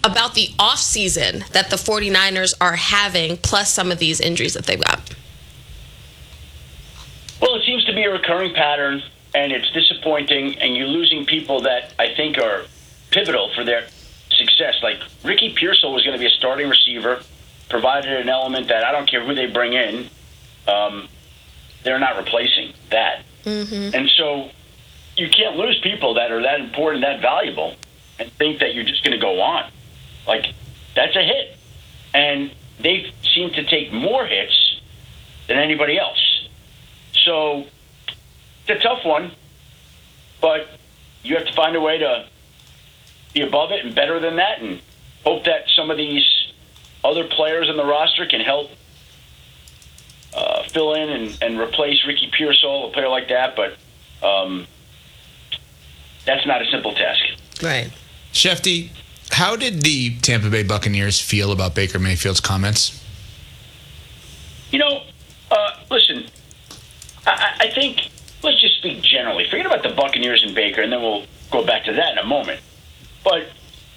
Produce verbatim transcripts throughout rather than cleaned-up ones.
about the offseason that the 49ers are having, plus some of these injuries that they've got? Well, it seems to be a recurring pattern, and it's disappointing, and you're losing people that I think are pivotal for their success. Like Ricky Pearsall was going to be a starting receiver, provided an element that I don't care who they bring in, um, they're not replacing that. Mm-hmm. And so you can't lose people that are that important, that valuable, and think that you're just going to go on. Like, that's a hit. And they seem to take more hits than anybody else. So it's a tough one, but you have to find a way to be above it and better than that, and hope that some of these other players in the roster can help uh, fill in and, and replace Ricky Pearsall, a player like that. But um, that's not a simple task. Right. Shefty, how did the Tampa Bay Buccaneers feel about Baker Mayfield's comments? You know, uh, listen, I, I think, let's just speak generally. Forget about the Buccaneers and Baker, and then we'll go back to that in a moment. But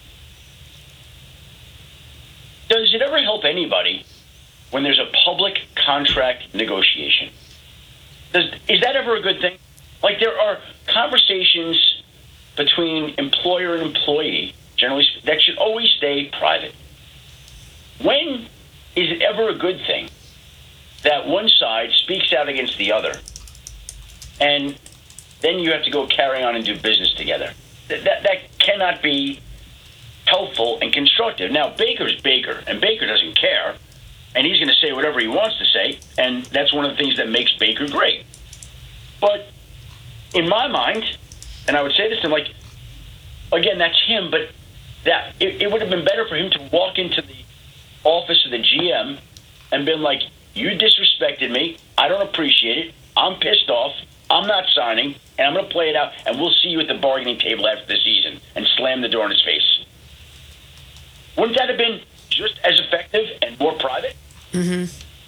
does it ever help anybody when there's a public contract negotiation? Does, is that ever a good thing? Like, there are conversations between employer and employee, generally, that should always stay private. When is it ever a good thing that one side speaks out against the other, and then you have to go carry on and do business together? That, that, that cannot be helpful and constructive. Now, Baker's Baker, and Baker doesn't care, and he's going to say whatever he wants to say, and that's one of the things that makes Baker great. But in my mind, and I would say this to him, like, again, that's him, but that it, it would have been better for him to walk into the office of the G M and been like, you disrespected me, I don't appreciate it, I'm pissed off, I'm not signing, and I'm going to play it out, and we'll see you at the bargaining table after the season, and slam the door in his face. Wouldn't that have been just as effective and more private? Mm-hmm.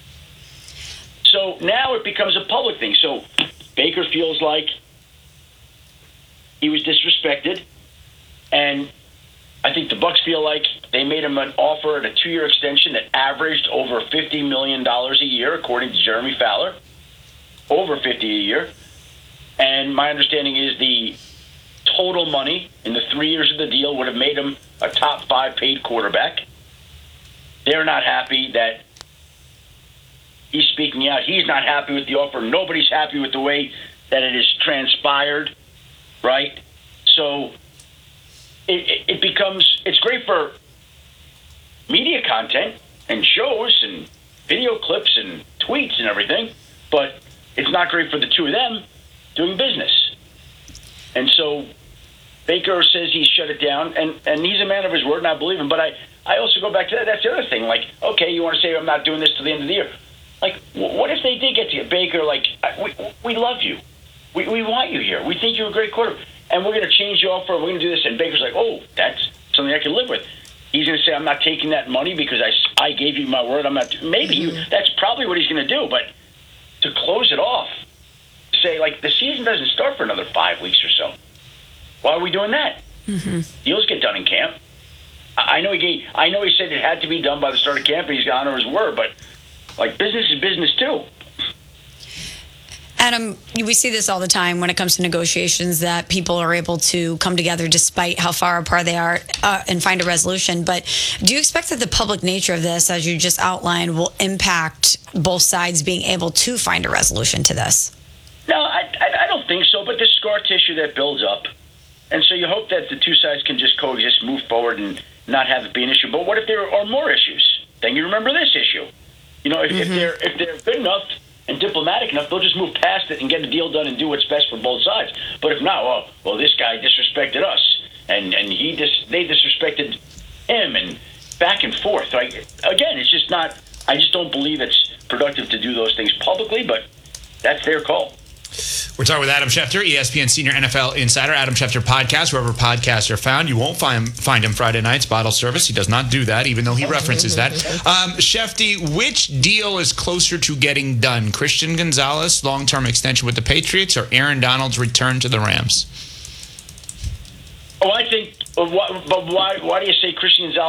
So now it becomes a public thing. So Baker feels like he was disrespected, and I think the Bucs feel like they made him an offer at a two-year extension that averaged over fifty million dollars a year, according to Jeremy Fowler. Over fifty a year. And my understanding is the total money in the three years of the deal would have made him a top five paid quarterback. They're not happy that he's speaking out. He's not happy with the offer. Nobody's happy with the way that it has transpired, right? So it, it, it becomes, it's great for media content and shows and video clips and tweets and everything, but it's not great for the two of them doing business. And so Baker says he shut it down, and, and he's a man of his word, and I believe him. But I, I also go back to that. That's the other thing. Like, okay, you want to say I'm not doing this till the end of the year. Like, what if they did get to you? Baker, like, we, we love you. We, we want you here. We think you're a great quarterback. And we're going to change the offer. We're going to do this. And Baker's like, oh, that's something I can live with. He's going to say, I'm not taking that money because I, I gave you my word. I'm not. Maybe mm-hmm. you, that's probably what he's going to do. But to close it off, say, like, the season doesn't start for another five weeks or so. Why are we doing that? Mm-hmm. Deals get done in camp. I, I know he gave, I know he said it had to be done by the start of camp, and he's got to honor his word. But, like, business is business, too. Adam, we see this all the time when it comes to negotiations, that people are able to come together despite how far apart they are uh, and find a resolution. But do you expect that the public nature of this, as you just outlined, will impact both sides being able to find a resolution to this? No, I, I, I don't think so, but there's scar tissue that builds up. And so you hope that the two sides can just coexist, move forward, and not have it be an issue. But what if there are more issues? Then you remember this issue. You know, if, mm-hmm. if they're if they're good enough and diplomatic enough, they'll just move past it and get a deal done and do what's best for both sides. But if not, well, well, this guy disrespected us, and and he dis- they disrespected him, and back and forth. Like, again, it's just not. I just don't believe it's productive to do those things publicly, but that's their call. We're talking with Adam Schefter, E S P N senior N F L insider. Adam Schefter podcast, wherever podcasts are found. You won't find find him Friday nights, bottle service. He does not do that, even though he references that. Um, Shefty, which deal is closer to getting done? Christian Gonzalez, long-term extension with the Patriots, or Aaron Donald's return to the Rams? Oh, I think. But why, why, why do you say Christian Gonzalez?